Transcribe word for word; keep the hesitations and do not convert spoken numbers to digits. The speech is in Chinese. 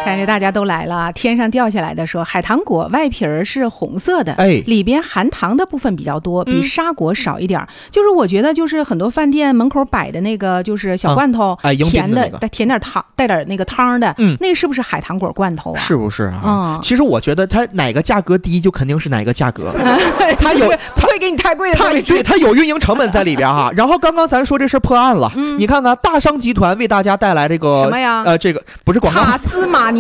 看着大家都来了，天上掉下来的说海棠果外皮儿是红色的， 哎， 里边含糖的部分比较多，比沙果少一点、嗯、就是我觉得就是很多饭店门口摆的那个就是小罐头、 嗯哎、 甜的、 那个、 甜点糖带点那个汤的，嗯，那是不是海棠果罐头啊？ 是不是啊？ 嗯， 其实我觉得它哪个价格低就肯定是哪个价格，它有不会给你太贵的， 它对它有运营成本在里边哈。然后刚刚咱说这事破案了、嗯，你看看大商集团为大家带来这个什么呀？ 呃，这个不是广告， 塔斯马